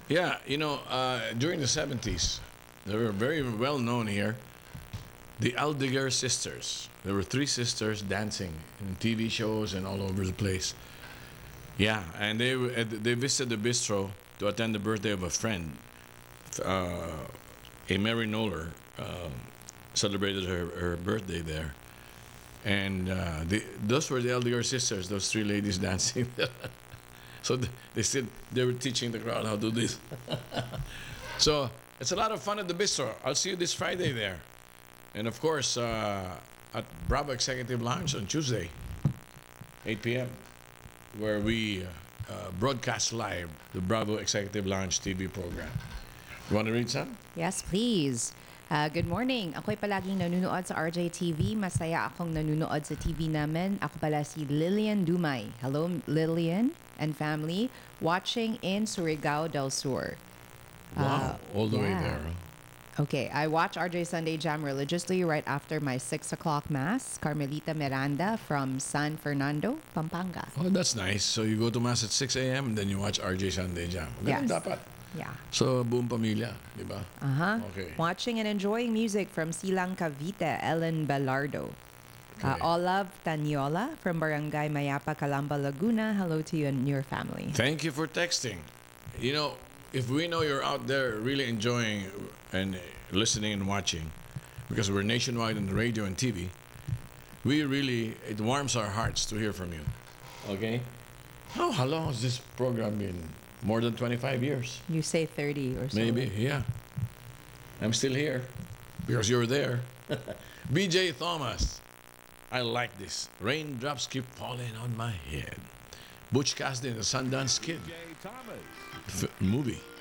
Yeah, during the 70s, they were very well known here. The Aldiger sisters. There were three sisters dancing in TV shows and all over the place. Yeah, and they visited the bistro to attend the birthday of a friend. A Mary Noller celebrated her birthday there. And those were the Aldiger sisters, those three ladies dancing. So they were teaching the crowd how to do this. So it's a lot of fun at the bistro. I'll see you this Friday there. And of course, at Bravo Executive Lounge on Tuesday, 8 p.m., where we broadcast live the Bravo Executive Lounge TV program. You want to read some? Yes, please. Good morning. Ako'y palaging nanunood sa RJ TV. Masaya akong nanunood sa TV namin. Ako pala si Lillian Dumay. Hello, Lillian and family. Watching in Surigao del Sur. Wow, all the way yeah. there. Okay, I watch RJ Sunday Jam religiously right after my 6 o'clock mass. Carmelita Miranda from San Fernando, Pampanga. Oh, that's nice. So you go to Mass at 6 a.m. and then you watch RJ Sunday Jam. Ganun Yes. dapat. Yeah. So, buong pamilya, di ba? Uh-huh. Okay. Watching and enjoying music from Silang Cavite, Ellen Belardo. Okay. Olav Tanyola from Barangay Mayapa, Calamba, Laguna. Hello to you and your family. Thank you for texting. If we know you're out there really enjoying and listening and watching, because we're nationwide on the radio and TV, it warms our hearts to hear from you. Okay? How long has this program been? More than 25 years. You say 30 or so. Maybe, yeah. I'm still here because you're there. BJ Thomas. I like this. Raindrops keep falling on my head. Butch Cassidy and the Sundance Kid. Jay Thomas. Movie.